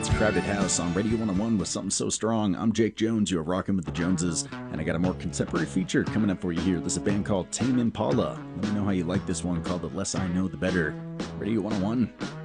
That's Crowded House on Radio 101 with something so strong. I'm Jake Jones. You're rocking with the Joneses, and I got a more contemporary feature coming up for you here. This is a band called Tame Impala. Let me know how you like this one called The Less I Know, The Better. Radio 101.